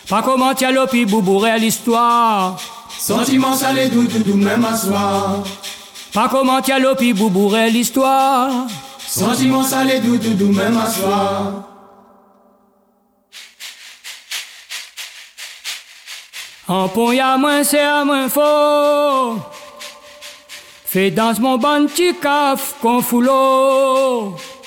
Pas comment t'y allô pi boubourer l'histoire. Sentiment salé doudou même à soir. Pas comment t'y allô pi boubourer l'histoire. Sentiment salé doudou même à soir. En pont y'a moins c'est à moins faux. Fais danse mon bon petit caf qu'on fout l'eau.